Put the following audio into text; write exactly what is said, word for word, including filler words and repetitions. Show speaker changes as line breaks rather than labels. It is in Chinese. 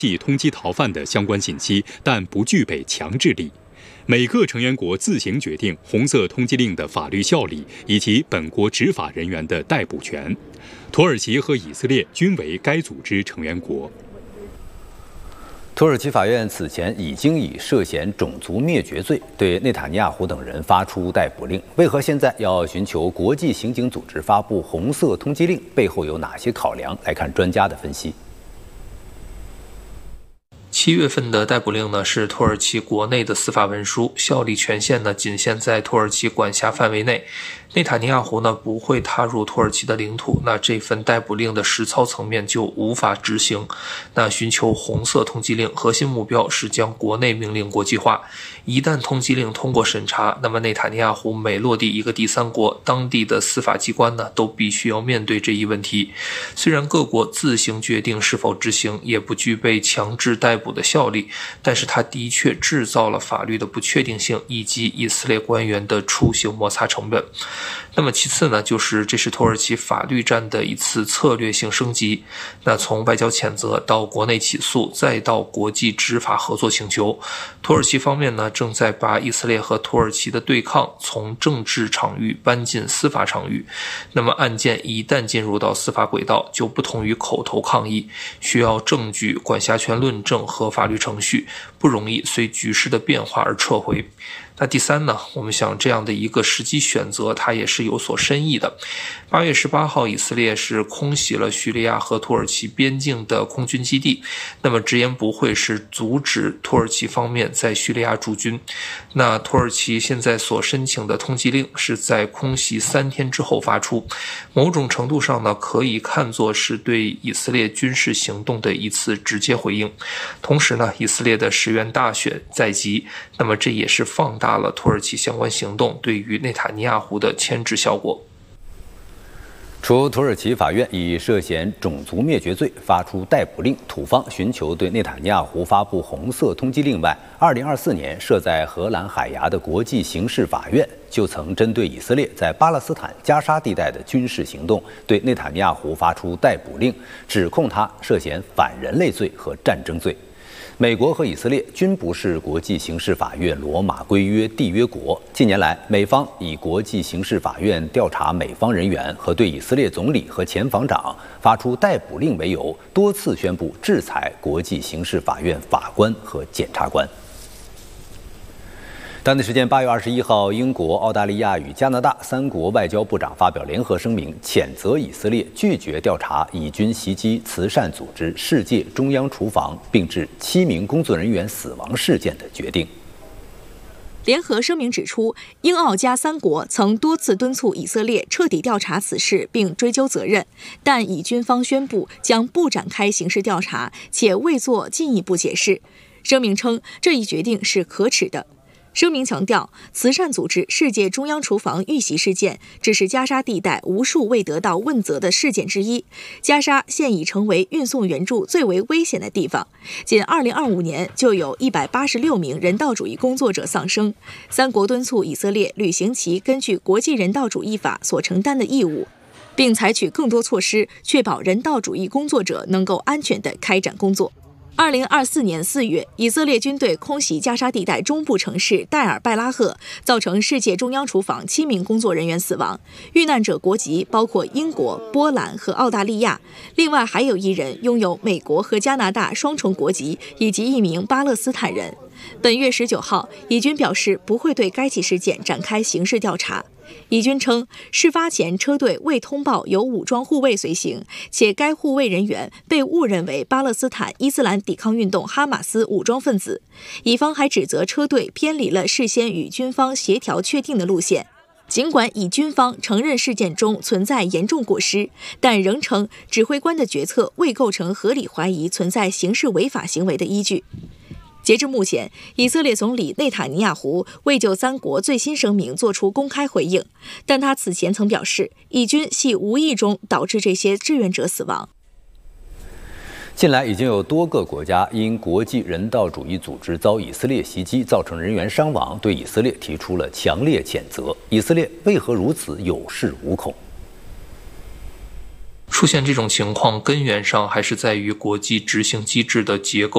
系通缉逃犯的相关信息，但不具备强制力。每个成员国自行决定红色通缉令的法律效力以及本国执法人员的逮捕权。土耳其和以色列均为该组织成员国。
土耳其法院此前已经以涉嫌种族灭绝罪对内塔尼亚胡等人发出逮捕令，为何现在要寻求国际刑警组织发布红色通缉令？背后有哪些考量？来看专家的分析。
七月份的逮捕令呢，是土耳其国内的司法文书，效力权限呢仅限在土耳其管辖范围内。内塔尼亚胡呢不会踏入土耳其的领土，那这份逮捕令的实操层面就无法执行。那寻求红色通缉令，核心目标是将国内命令国际化。一旦通缉令通过审查，那么内塔尼亚胡每落地一个第三国，当地的司法机关呢都必须要面对这一问题。虽然各国自行决定是否执行，也不具备强制逮捕的效力，但是它的确制造了法律的不确定性以及以色列官员的出行摩擦成本。那么其次呢，就是这是土耳其法律战的一次策略性升级。那从外交谴责到国内起诉，再到国际执法合作请求，土耳其方面呢正在把以色列和土耳其的对抗从政治场域搬进司法场域。那么案件一旦进入到司法轨道，就不同于口头抗议，需要证据、管辖权论证和法律程序，不容易随局势的变化而撤回。那第三呢，我们想这样的一个时机选择，它也是有所深意的。八月十八号，以色列是空袭了叙利亚和土耳其边境的空军基地，那么直言不讳是阻止土耳其方面在叙利亚驻军。那土耳其现在所申请的通缉令是在空袭三天之后发出，某种程度上呢，可以看作是对以色列军事行动的一次直接回应。同时呢，以色列的十元大选在即，那么这也是放大了土耳其相关行动对于内塔尼亚胡的牵制效果。
除土耳其法院以涉嫌种族灭绝罪发出逮捕令，土方寻求对内塔尼亚胡发布红色通缉令外，二零二四年设在荷兰海牙的国际刑事法院就曾针对以色列在巴勒斯坦加沙地带的军事行动，对内塔尼亚胡发出逮捕令，指控他涉嫌反人类罪和战争罪。美国和以色列均不是国际刑事法院罗马规约缔约国。近年来，美方以国际刑事法院调查美方人员和对以色列总理和前防长发出逮捕令为由，多次宣布制裁国际刑事法院法官和检察官。当地时间八月二十一号，英国、澳大利亚与加拿大三国外交部长发表联合声明，谴责以色列拒绝调查以军袭击慈善组织世界中央厨房并致七名工作人员死亡事件的决定。
联合声明指出，英澳加三国曾多次敦促以色列彻底调查此事并追究责任，但以军方宣布将不展开刑事调查，且未做进一步解释。声明称，这一决定是可耻的。声明强调，慈善组织世界中央厨房遇袭事件只是加沙地带无数未得到问责的事件之一。加沙现已成为运送援助最为危险的地方，仅二零二五年就有一百八十六名人道主义工作者丧生。三国敦促以色列履行其根据国际人道主义法所承担的义务，并采取更多措施，确保人道主义工作者能够安全地开展工作。二零二四年四月，以色列军队空袭加沙地带中部城市戴尔拜拉赫，造成世界中央厨房七名工作人员死亡，遇难者国籍包括英国、波兰和澳大利亚，另外还有一人拥有美国和加拿大双重国籍，以及一名巴勒斯坦人。本月十九号，以军表示不会对该起事件展开刑事调查。以军称，事发前车队未通报有武装护卫随行，且该护卫人员被误认为巴勒斯坦伊斯兰抵抗运动哈马斯武装分子。以方还指责车队偏离了事先与军方协调确定的路线。尽管以军方承认事件中存在严重过失，但仍称指挥官的决策未构成合理怀疑存在刑事违法行为的依据。截至目前，以色列总理内塔尼亚胡未就三国最新声明作出公开回应，但他此前曾表示，以军系无意中导致这些志愿者死亡。
近来已经有多个国家因国际人道主义组织遭以色列袭击造成人员伤亡，对以色列提出了强烈谴责。以色列为何如此有恃无恐？
出现这种情况，根源上还是在于国际执行机制的结构